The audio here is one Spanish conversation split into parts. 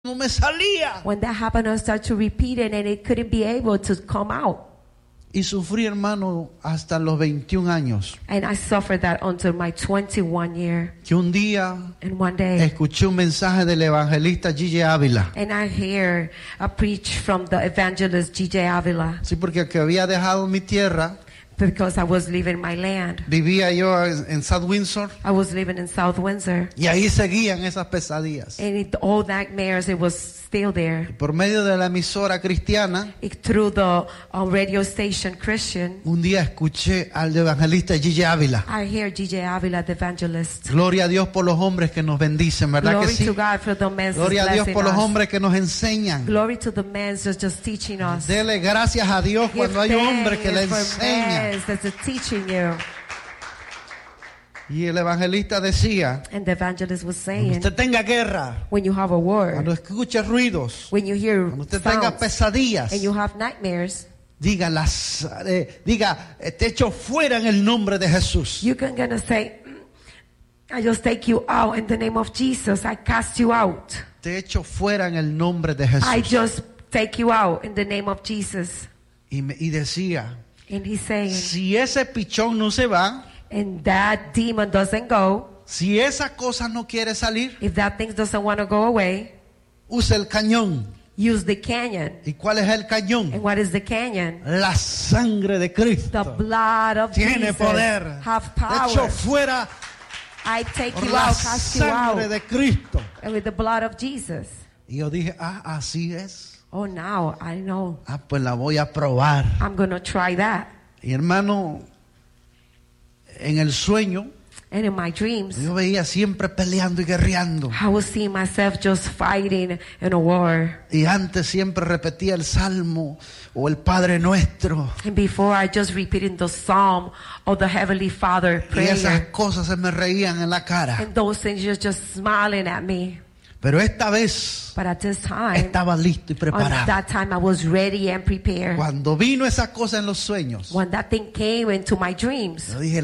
no me salía. When that happened, I started to repeat it and it couldn't be able to come out. Y sufrí, hermano, hasta los 21 años. And I suffered that until my 21 year. Que un día And one day, escuché un mensaje del evangelista G.J. Ávila. and I hear a preach from the evangelist G.J. Avila, Sí, porque que había dejado mi tierra, because I was leaving my land. vivía yo en South Windsor, I was living in South Windsor. y ahí seguían esas pesadillas. And all nightmares, it was still there. Por medio de la emisora cristiana, Through the radio station Christian, un día escuché al evangelista G.J. Ávila. I hear G.J. Avila, the evangelist. Gloria a Dios por los hombres que nos bendicen, ¿verdad que Glory sí? to God for the men Gloria a Dios blessing por los us. hombres que nos enseñan. Glory to the men just teaching us. Dele gracias a Dios Give cuando hay hombres que le thanks for enseñan. men that's teaching you. Y el evangelista decía, And the evangelist was cuando saying, usted tenga guerra, when you have a war, cuando escuche ruidos, when you hear cuando usted tenga sounds, pesadillas, and you have nightmares, diga, te echo fuera en el nombre de Jesús. you can gonna say, I just take you out in the name of Jesus. I cast you out. Te echo fuera en el nombre de I Jesús. just take you out in the name of Jesus. Y decía, And he's saying, si ese pichón no se va, and that demon doesn't go, si esa cosa no quiere salir, if that thing doesn't want to go away, use el cañón. use the canyon. ¿Y cuál es el cañón? And what is the canyon? La sangre de The Cristo blood of tiene Jesus poder. have Te echo power. fuera I take por you la out, cast you sangre out, de Cristo. and with the blood of Jesus. Y yo dije, así es. Oh, now I know. Pues la voy a probar. I'm going to try that. Y hermano, en el sueño, And in my dreams, yo veía siempre peleando y guerreando. I was seeing myself just fighting in a war. Y antes siempre repetía el Salmo o el Padre Nuestro. And before I just repeated the Psalm of the Heavenly Father Y esas prayer. cosas se me reían en la cara. And those things just smiling at me. Pero esta vez But at this time, estaba listo y on preparado. that time I was ready and prepared. Cuando vino esa cosa en los sueños, When that thing came into my dreams, yo dije,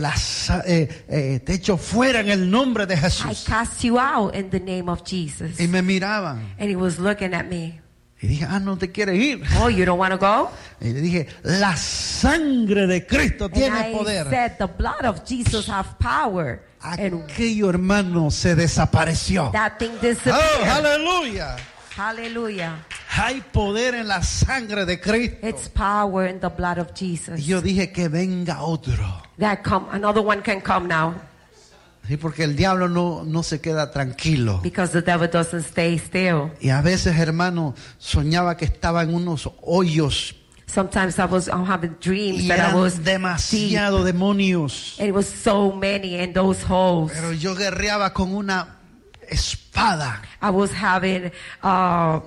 te echo fuera en el nombre de I Jesús. cast you out in the name of Jesus. Y me miraban. And he was looking at me. Y dije, no te quieres ir. Oh, you don't want to go? Y le dije, la sangre de Cristo And tiene I poder. said, the blood of Jesus have power. And Aquello, hermano, se desapareció. that thing Oh, disappeared. aleluya. Hallelujah. Hay poder en la sangre de Cristo. It's power in the blood of Jesus. Y yo dije que venga otro. Another one can come now. Sí, porque el diablo no se queda tranquilo. Because the devil doesn't stay still. Y a veces, hermano, soñaba que estaba en unos hoyos. Sometimes I'm having dreams Y that I was eran deep. demasiado demonios. And it was so many in those holes. Pero yo guerreaba con una espada. I was having a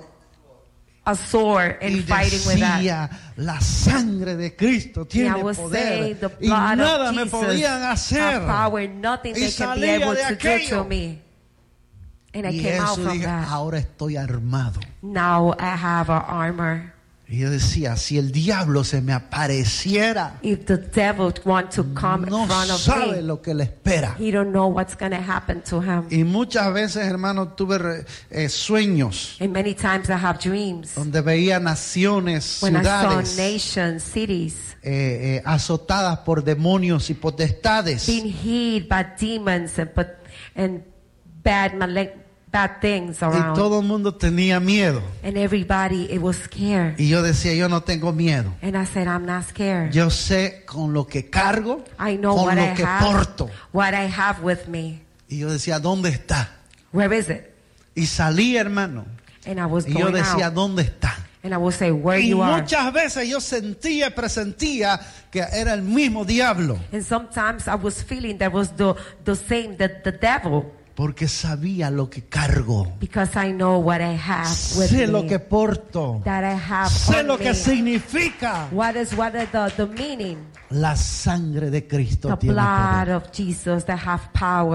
sword and Y fighting with that. decía, la sangre de Cristo And tiene I was saying, poder. the Y blood nada of me Jesus podían hacer. have power, nothing Y they can be salía able de to do aquello. to me. And I Y came out eso from dije, that. ahora estoy armado. Now I have an armor. Y yo decía, si el diablo se me apareciera, If the devil want to come no in front of sabe me, lo que le espera. he don't know what's going to happen to him. Y muchas veces, hermano, tuve sueños And many times I have dreams donde veía naciones, when I saw ciudades nations, cities azotadas por demonios y potestades. being hid by demons and bad things Y around. todo el mundo tenía miedo. And everybody, it was scared. Y yo decía, yo no tengo miedo. And I said, I'm not scared. Yo sé con lo que cargo, I know con what lo I que have, porto. what I have with me. Y yo decía, ¿dónde está? Where is it? Y salí, hermano. And I was Y yo going decía, out. ¿dónde está? And I will say, where Y you are. muchas veces yo sentía y presentía que era el mismo diablo. And sometimes I was feeling that was the same, the devil. Porque sabía lo que cargo. Because I know what I have with Sé me. lo que porto. That I have Sé on lo que me. significa. What is the meaning? La sangre de Cristo The tiene blood poder. of Jesus that have power.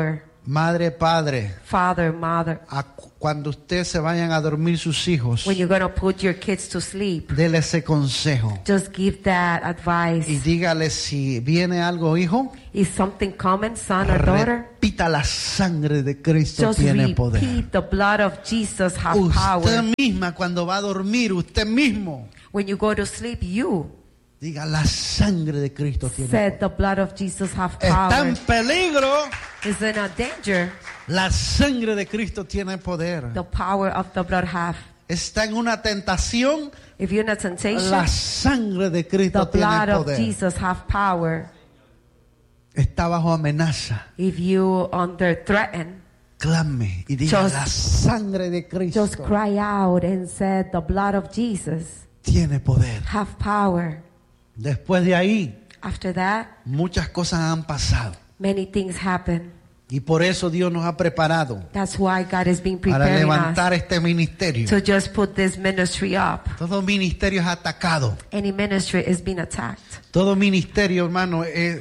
Madre, padre, father, mother, cuando ustedes se vayan a dormir sus hijos, when you're going to put your kids to sleep, dele ese consejo. just give that Y advice. dígale, si viene algo, hijo, Is something coming, son or daughter? repita, la sangre de Cristo Just tiene poder. repeat, the blood of Jesus has Usted power. misma cuando va a dormir, usted mismo, When you go to sleep, you diga, la sangre de Cristo tiene said poder. the blood of Jesus has Está en power. peligro, Is in a danger. la sangre de Cristo tiene poder. The power of the blood have. Está en una tentación, If you're in a temptation, la sangre de the Cristo tiene blood of poder. Jesus have power. Está bajo amenaza, If you under threaten, clame y diga, Just- la sangre de Cristo just cry out and said the blood of Jesus tiene poder. have power. Después de ahí, After that, muchas cosas han pasado. many things happen. Y por eso Dios nos ha preparado That's why God has been para preparing levantar us este ministerio. to just put this ministry up. Todo ministerio es atacado. Any ministry is being attacked. Todo ministerio, hermano,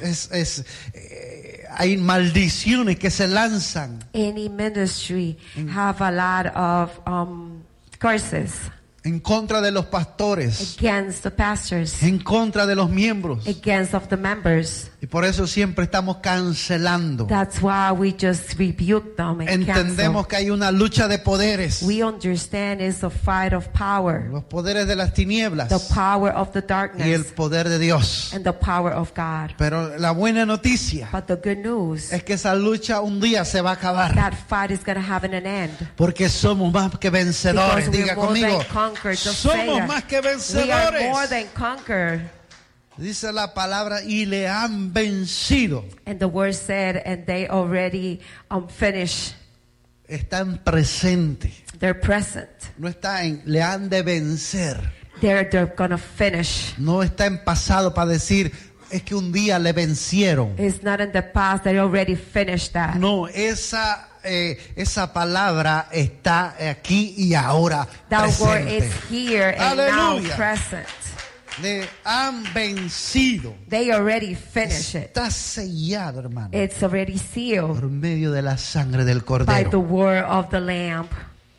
hay maldiciones que se lanzan Any ministry have a lot of curses en contra de los pastores, against the pastors, en contra de los miembros. against of the members. Y por eso siempre estamos cancelando. That's why we just rebuke them and Entendemos cancel. que hay una lucha de poderes. We understand it's a fight of power, Los poderes de las tinieblas the power of the y el darkness poder de Dios. and the power of God. Pero la buena noticia But the good news, es que esa lucha un día se va a acabar. that fight is going to have an end. Porque somos más que vencedores. Because Diga we're more conmigo, than conquered. Just somos say that. más que We are more vencedores. than conquered. Dice la palabra, y le han vencido. And the word said, and they already finished. Están presentes. They're present. No está en, le han de vencer. They're going to finish. No está en pasado para decir, es que un día le vencieron. It's not in the past. They already finished that. No, esa palabra está aquí y ahora That word presente. is here and now Aleluya. present. Le han vencido. They already finished it. Está sellado, hermano, It's already sealed por medio de la sangre del by the Cordero. word of the Lamb.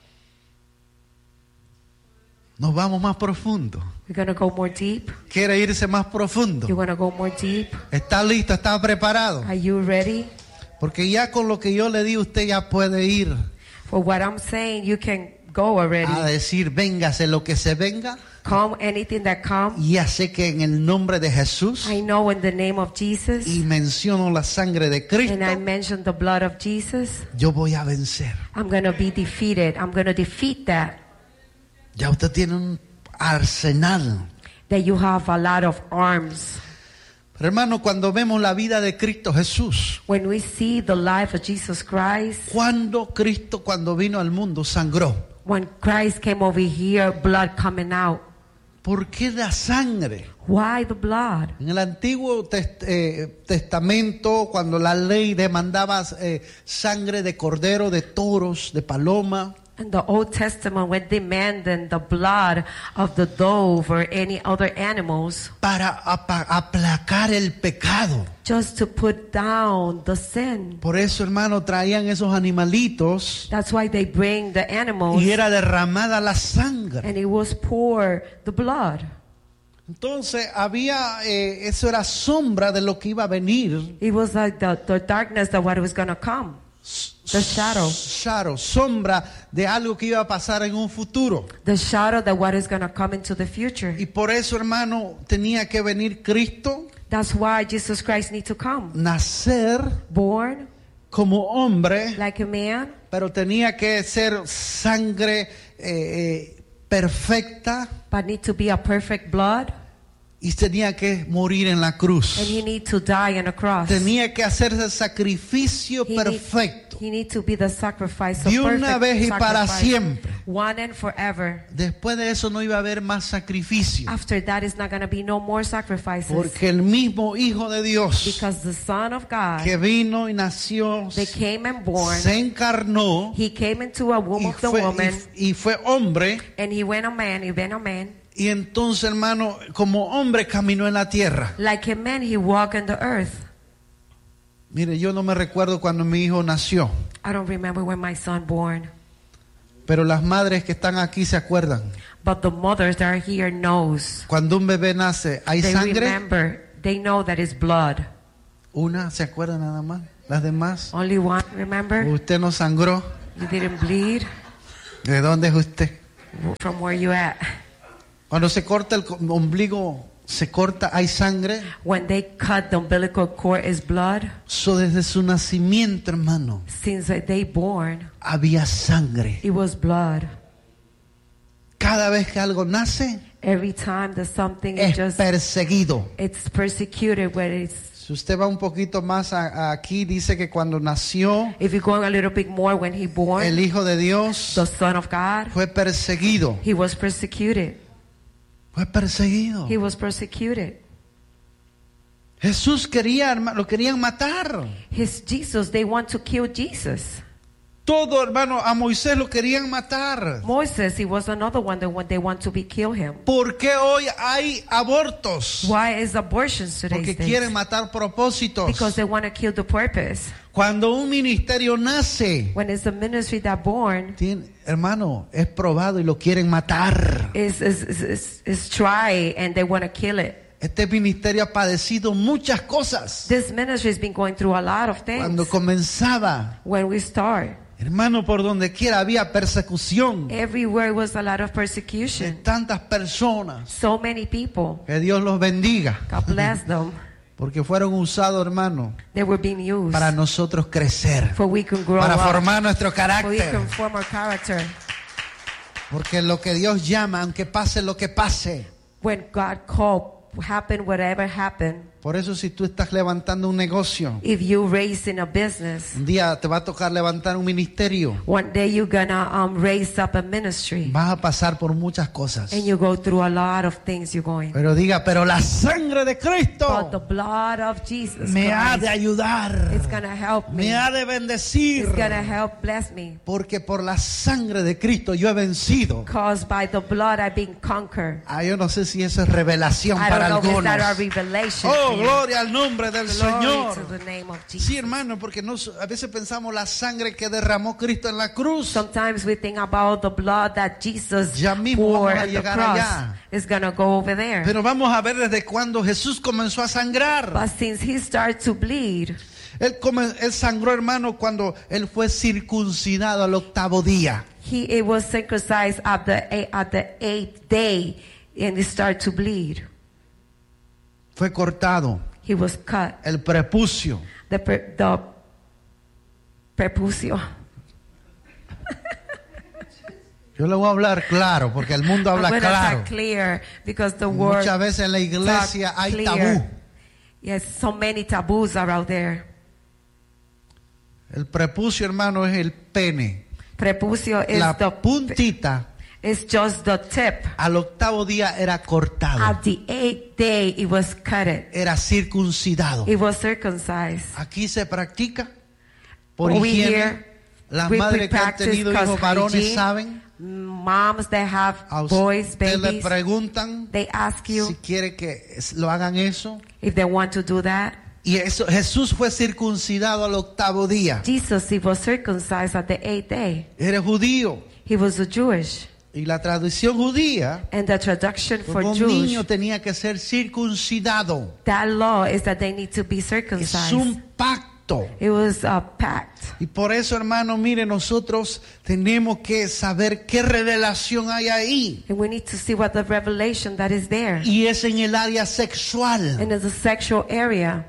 Nos vamos más profundo. We're going to go more deep. ¿Quiere irse más profundo? You want to go more deep? ¿Está listo? ¿Está preparado? Are you ready? Porque ya con lo que yo le di, usted ya puede ir For what I'm saying, you can go already. a decir, véngase lo que se venga. Come, anything that comes. Y ya sé que en el nombre de Jesús, I know in the name of Jesus, y menciono la sangre de Cristo, and I mentioned the blood of Jesus, yo voy a vencer. I'm going to be defeated. I'm going to defeat that. Ya usted tiene un arsenal. That you have a lot of arms. Pero hermano, cuando vemos la vida de Cristo Jesús, When we see the life of Jesus Christ, cuando Cristo, cuando vino al mundo, sangró. when Christ came over here, blood coming out. ¿Por qué la sangre? Why the blood? En el Antiguo Testamento, cuando la ley demandaba sangre de cordero, de toros, de paloma, In the Old Testament, when demanding the blood of the dove or any other animals, para aplacar el pecado. just to put down the sin. Por eso, hermano, traían esos animalitos That's why they bring the animals, y era derramada la sangre. and it was pour the blood. Entonces había, eso era sombra de lo que iba a venir. It was like the darkness that what was going to come. The shadow. Sombra de algo que iba a pasar en un futuro. The shadow that what is going to come into the future. Y por eso, hermano, tenía que venir Cristo, That's why Jesus Christ needs to come. nacer Born como hombre, like a man, pero tenía que ser sangre perfecta but need to be a perfect blood, y tenía que morir en la and cruz. he need to die on a cross. Tenía que hacerse el sacrificio He perfecto. need to be the sacrifice of De una perfect vez y para sacrifice. siempre. One and forever. Después de eso no iba a haber más sacrificio, After that is not going to be no more sacrifices. porque el mismo Hijo de Dios Because the Son of God, que vino y nació, they came and born. se encarnó He came into a womb y of the fue, woman, y fue hombre. and he went a man, he been a man. Y entonces, hermano, como hombre caminó en la tierra. Like a man, he walked on the earth. Mire, yo no me recuerdo cuando mi hijo nació, I don't remember when my son born, pero las madres que están aquí se acuerdan. but the mothers that are here knows. Cuando un bebé nace, ¿hay They sangre? remember. They know that it's blood. Una, ¿se acuerdan nada más? Las demás. Only one, remember? Usted no sangró. You didn't bleed. ¿De dónde es usted? From where you at? Cuando se corta el ombligo, se corta, hay sangre. When they cut the umbilical cord, is blood. So, desde su nacimiento, hermano, Since they born, había sangre. it was blood. Cada vez que algo nace, Every time that something es is just, perseguido. it's persecuted, whether it's, Si usted va un poquito más aquí, dice que cuando nació if you're going a little bit more, when he born, el Hijo de Dios, the Son of God, fue perseguido. he was persecuted. Fue perseguido. He was persecuted. Jesús quería, hermano, lo querían matar. Jesus, they want to kill Jesus. Todo, hermano, a Moisés lo querían matar. Moses, he was another one that when they want to kill him. ¿Por qué hoy hay abortos? Why is abortions today? Porque quieren matar propósitos. Because they want to kill the purpose. Cuando un ministerio nace, When it's a ministry that born hermano, es probado y lo quieren matar. is try and they want to kill it. Este ministerio ha padecido muchas cosas. This ministry has been going through a lot of things. Cuando comenzaba, When we start, hermano, por donde quiera había persecución. everywhere was a lot of persecution. Tantas personas. So many people. Que Dios los bendiga. God bless them. Porque fueron usados, hermano, They were being used para nosotros crecer. for we can grow Para up, formar nuestro for we carácter. can form our character. Porque lo que Dios llama, aunque pase lo que pase. When God called, happen whatever happened. Por eso, si tú estás levantando un negocio, If you raise in a business, un día te va a tocar levantar un ministerio. one day you're gonna raise up a ministry, Vas a pasar por muchas cosas. and you go through a lot of things. You're going, Pero diga, pero la sangre de but the Cristo blood of Jesus me ha Christ, de ayudar. it's gonna help me. Me ha de bendecir. It's gonna help bless me. Porque por la sangre de Cristo yo he vencido. Caused by the blood I've been conquered. Yo no sé si eso es revelación I para don't know if algunos. that's a revelation. Oh, for you. gloria al nombre del Glory Señor. to the name of Jesus. Sí, hermano, porque a veces pensamos la sangre que derramó Cristo en la cruz. Sometimes we think about the blood that Jesus Ya mismo poured vamos a at the llegar cross. allá. It's gonna go over there. Pero vamos a ver desde cuándo Jesús comenzó a sangrar. But since he started to bleed, Él sangró, hermano, cuando él fue circuncidado al 8º día. it was circumcised at the 8th day, and he started to bleed. Fue cortado He was cut. el prepucio. The prepucio. Yo le voy a hablar claro, porque el mundo habla I'm gonna claro. talk clear because the word Muchas veces en la iglesia talk hay clear. tabú. Yes, so many taboos are out there. El prepucio, hermano, es el pene. Prepucio is La the puntita it's just the tip. al 8º día era cortado. At the 8th day, it was cutted. Era circuncidado. It was circumcised. Aquí se practica por We higiene. here, Las we madres que han practice tenido cause hijos varones hygiene. saben. Moms that have A boys, usted le babies, preguntan they ask you si quiere que lo hagan eso. if they want to do that. Y eso, Jesús fue circuncidado al 8º día. Jesus, he was circumcised at the 8th day. Era judío. He was a Jewish. Y la tradición judía, And the traduction for un Jews, niño tenía que ser circuncidado. that law is that they need to be Es circumcised. un pacto. It was a pact. Y por eso, hermano, mire, nosotros tenemos que saber qué revelación hay ahí. And we need to see what the revelation that is there. Y es en el área sexual. And it's a sexual area.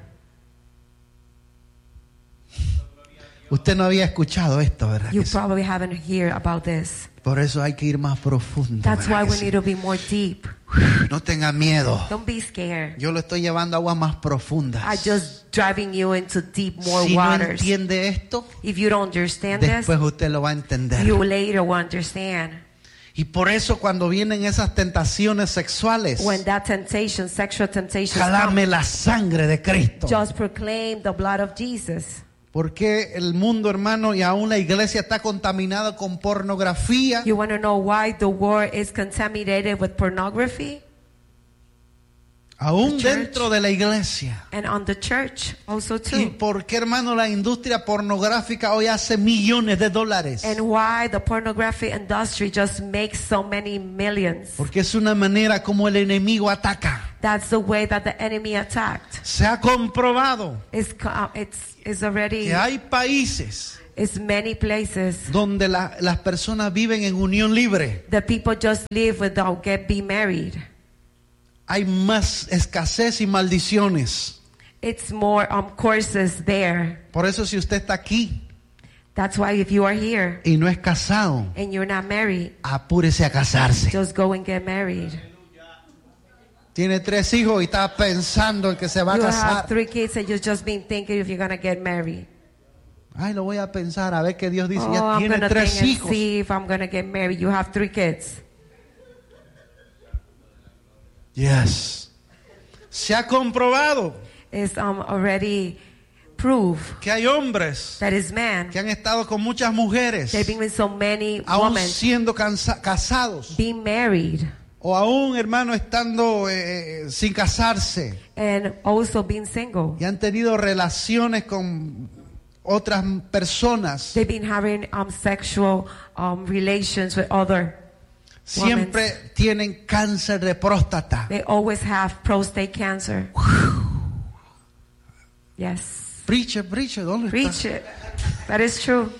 Usted no había escuchado esto, ¿verdad? You que sí? probably haven't heard about this. Por eso hay que ir más profundo. That's ¿verdad why que we sí? need to be more deep. No tenga miedo. Don't be scared. Yo lo estoy llevando a aguas más profundas. I'm just driving you into deep, more Si no waters. entiende esto, If you don't understand this, después usted lo va a entender. you later will understand. Y por eso cuando vienen esas tentaciones sexuales, When that temptation, sexual temptation, jalame la sangre de Cristo. just proclaim the blood of Jesus. Porque el mundo, hermano, y aún la iglesia está contaminada con pornografía. You want to know why the world is contaminated with pornography? Aún the church. dentro de la iglesia. And on the church also ¿Y too. por qué, hermano, la industria pornográfica hoy hace millones de dólares? And why the pornography industry just makes so many millions. Porque es una manera como el enemigo ataca. That's the way that the enemy attacked. Se ha comprobado It's already, que hay países it's many places. donde las personas viven en unión libre. The people just live without be married. Hay más escasez y maldiciones. It's more courses there. Por eso si usted está aquí That's why if you are here y no es casado, and you're not married, apúrese a casarse. just go and get married. Tiene 3 hijos y está pensando en que se va a You casar. have 3 kids and you've just been thinking if you're going to get married. Ay, lo voy a pensar a ver qué Dios dice. Oh, Ya I'm tiene going to 3 think and hijos. see if I'm going to get married. You have 3 kids. Yes. Se ha comprobado It's already proved que hay hombres that is man. que han estado con muchas mujeres, They've been with so many aún women siendo casados, being married o aún, hermano, estando sin casarse, and also being single. y han tenido relaciones con otras personas. They've been having sexual relations with other. Siempre tienen cáncer de próstata. They always have prostate cancer. Yes. Preacher, ¿dónde Preach está? it. That is true.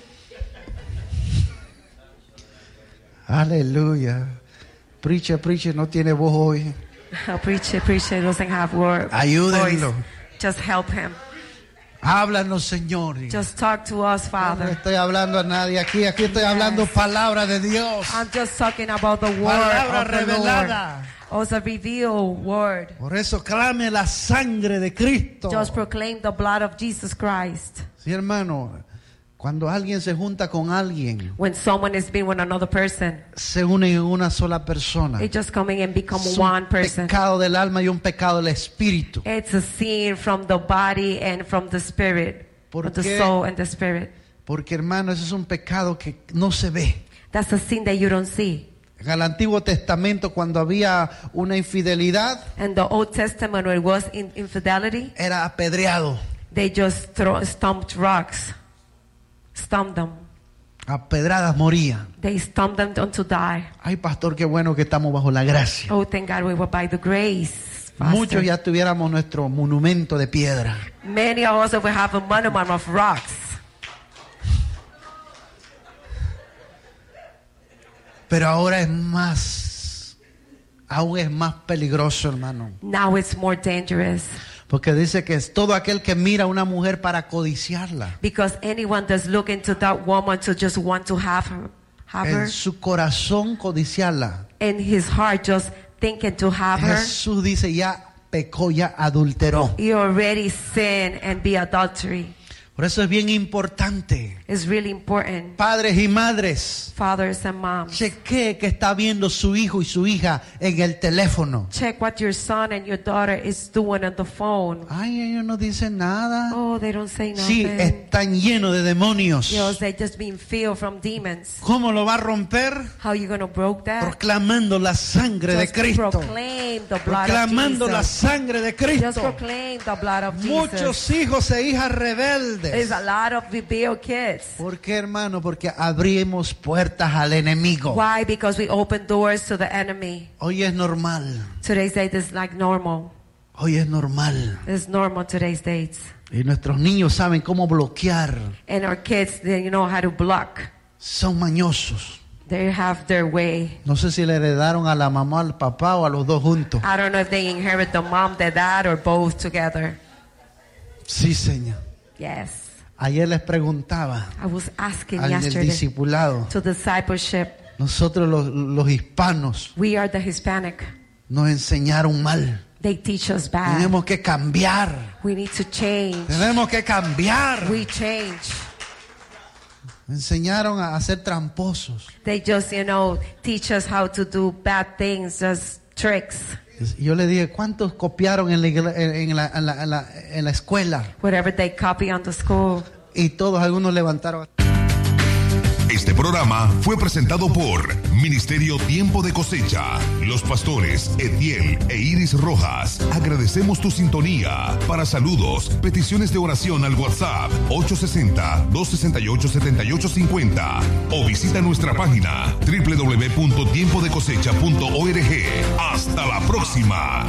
Aleluya. Preacher, no tiene voz hoy. Preach it doesn't have word. Ayúdenlo. Voice. Just help him. Háblanos, Señor. Just talk to us, No Father. estoy hablando a nadie aquí estoy hablando palabra de Dios. I'm just talking about the word Palabra of the revelada. Lord. Also revealed word. Por eso clame la sangre de Cristo. Just proclaim the blood of Jesus Christ. Sí, hermano, cuando alguien se junta con alguien, When someone is being with another person, se unen en una sola persona. they just coming and become Es one un person. pecado del alma y un pecado del espíritu. It's a sin from the body and from the spirit. ¿Por From the qué? soul and the spirit. Porque, hermano, ese es un pecado que no se ve. That's a sin that you don't see. En el Antiguo Testamento, cuando había una infidelidad, And the Old Testament, when it was infidelity, era apedreado. they just stomped rocks. Stomped them. A pedradas moría. They stomped them unto die. Ay, pastor, qué bueno que estamos bajo la gracia. Oh, thank God we were by the grace. Muchos Pastor. ya tuviéramos nuestro monumento de piedra. Many of us will have a monument of rocks. Pero ahora es más, aún es más peligroso, hermano. Now it's more dangerous. Porque dice que es todo aquel que mira a una mujer para codiciarla. Because anyone that's looking to that woman to just want to have her, En su corazón codiciarla. in his heart just thinking to have her, Jesús dice ya pecó, ya adulteró. you already sin and be adultery. Por eso es bien importante, It's really important. padres y madres, Fathers and moms, chequee que está viendo su hijo y su hija en el teléfono. check what your son and your daughter is doing on the phone. Ay, ellos no dicen nada. Oh, they don't say Sí, nothing. están llenos de demonios. Because they just been filled from demons. ¿Cómo lo va a romper? How you gonna break that? Proclamando la sangre de Just Cristo. proclaim the blood Proclamando of la Jesus. sangre de Just Cristo. proclaim the blood of Jesus. Muchos hijos e hijas rebeldes. There's a lot of rebel kids. ¿Por qué, hermano? Porque abrimos puertas al enemigo. Why? Because we open doors to the enemy. Hoy es normal. Today's date is like normal. Hoy es normal. It's normal today's dates. Y nuestros niños saben cómo bloquear. And our kids, they know how to block. Son mañosos. They have their way. No sé si le heredaron a la mamá, al papá o a los dos juntos. I don't know if they inherit the mom, the dad, or both together. Sí, Señor. Yes. Ayer les preguntaba I was asking al del yesterday discipulado. to discipleship. Nosotros los hispanos We are the Hispanic. nos enseñaron mal. They teach us bad. Tenemos que cambiar. We need to change. Tenemos que cambiar. We change. Me enseñaron a ser tramposos. They just, teach us how to do bad things, just tricks. Y yo le dije, ¿cuántos copiaron en la escuela? Whatever they copy on the school. Y todos, algunos levantaron. Este programa fue presentado por Ministerio Tiempo de Cosecha, los pastores Etiel e Iris Rojas. Agradecemos tu sintonía. Para saludos, peticiones de oración al WhatsApp 860-268-7850 o visita nuestra página www.tiempodecosecha.org. Hasta la próxima.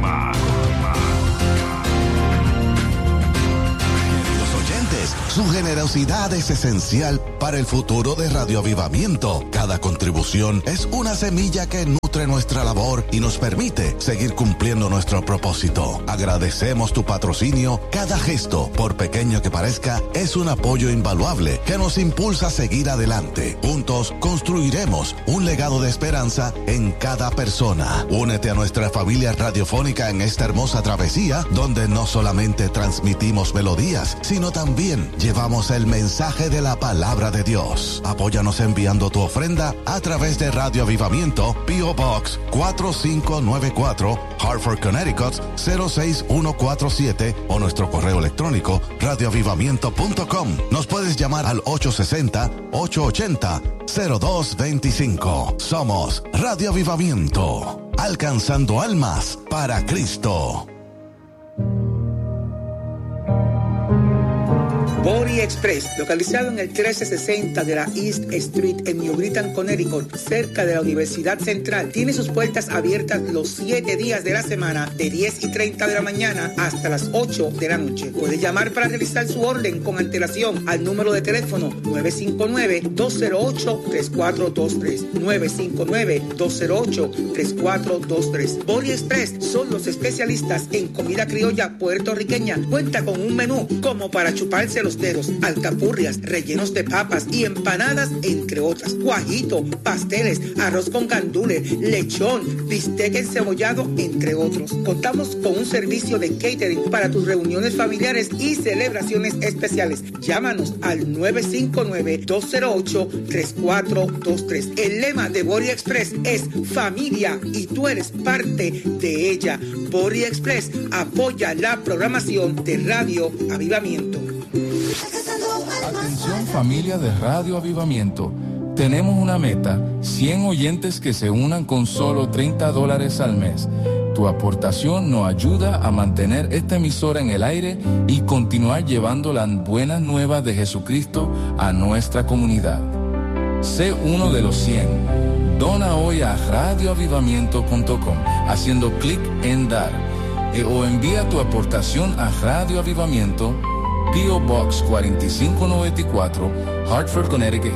Su generosidad es esencial para el futuro de Radio Avivamiento. Cada contribución es una semilla que nutre nuestra labor y nos permite seguir cumpliendo nuestro propósito. Agradecemos tu patrocinio. Cada gesto, por pequeño que parezca, es un apoyo invaluable que nos impulsa a seguir adelante. Juntos construiremos un legado de esperanza en cada persona. Únete a nuestra familia radiofónica en esta hermosa travesía, donde no solamente transmitimos melodías, sino también llevamos el mensaje de la palabra de Dios. Apóyanos enviando tu ofrenda a través de Radio Avivamiento, P.O. Box 4594, Hartford, Connecticut 06147 o nuestro correo electrónico radioavivamiento.com. Nos puedes llamar al 860-880-0225. Somos Radio Avivamiento, alcanzando almas para Cristo. Body Express, localizado en el 1360 de la East Street en New Britain, Connecticut, cerca de la Universidad Central, tiene sus puertas abiertas los 7 días de la semana, de 10:30 de la mañana hasta las 8 de la noche. Puede llamar para realizar su orden con antelación al número de teléfono 959-208-3423. 959-208-3423. Body Express son los especialistas en comida criolla puertorriqueña. Cuenta con un menú como para chuparse los dedos, alcapurrias, rellenos de papas y empanadas, entre otras. Guajito, pasteles, arroz con gandules, lechón, bistec encebollado, entre otros. Contamos con un servicio de catering para tus reuniones familiares y celebraciones especiales. Llámanos al 959-208-3423. El lema de Body Express es familia y tú eres parte de ella. Body Express apoya la programación de Radio Avivamiento. Atención familia de Radio Avivamiento, tenemos una meta, 100 oyentes que se unan con solo $30 al mes. Tu aportación nos ayuda a mantener esta emisora en el aire y continuar llevando las buenas nuevas de Jesucristo a nuestra comunidad. Sé uno de los 100. Dona hoy a radioavivamiento.com haciendo clic en dar o envía tu aportación a Radio Avivamiento, P.O. Box 4594, Hartford, Connecticut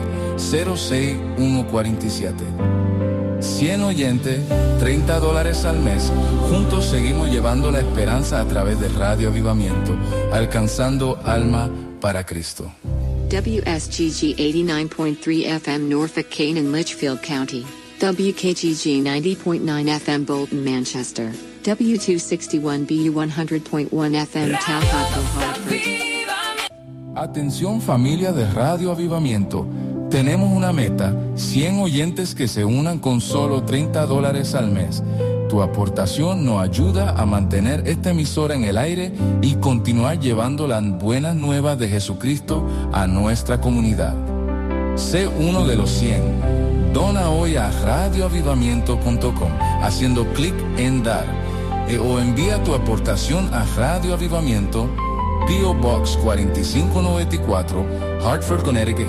06147. 100 oyentes, $30 al mes. Juntos seguimos llevando la esperanza a través de Radio Avivamiento, alcanzando alma para Cristo. WSGG 89.3 FM Norfolk, Canaan, Litchfield County. WKGG 90.9 FM Bolton, Manchester. W261BU 100.1 FM Talcott, Hartford. Atención familia de Radio Avivamiento, tenemos una meta, 100 oyentes que se unan con solo $30 al mes. Tu aportación nos ayuda a mantener esta emisora en el aire y continuar llevando las buenas nuevas de Jesucristo a nuestra comunidad. Sé uno de los 100. Dona hoy a radioavivamiento.com haciendo clic en dar o envía tu aportación a Radio Avivamiento, P.O. Box 4594, Hartford, Connecticut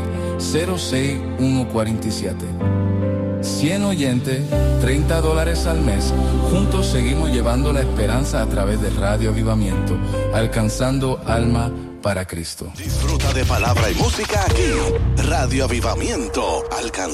06147. 100 oyentes, $30 al mes. Juntos seguimos llevando la esperanza a través de Radio Avivamiento, alcanzando alma para Cristo. Disfruta de palabra y música aquí. Radio Avivamiento, alcanzando